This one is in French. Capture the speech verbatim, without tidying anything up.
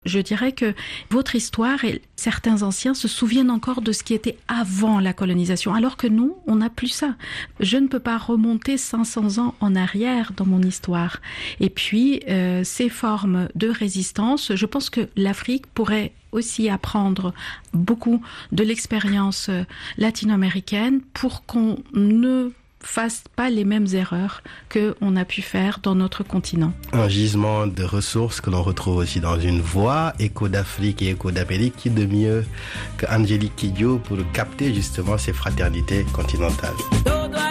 Je dirais que votre histoire et certains anciens se souviennent encore de ce qui était avant la colonisation, alors que nous, on n'a plus ça. Je ne peux pas remonter cinq cents ans en arrière dans mon histoire. Et puis, euh, ces formes de résistance, je pense que l'Afrique pourrait aussi apprendre beaucoup de l'expérience latino-américaine pour qu'on ne fasse pas les mêmes erreurs qu'on a pu faire dans notre continent. Un gisement de ressources que l'on retrouve aussi dans une voix, Écho d'Afrique et Écho d'Amérique, qui de mieux qu'Angélique Kidjo pour capter justement ces fraternités continentales.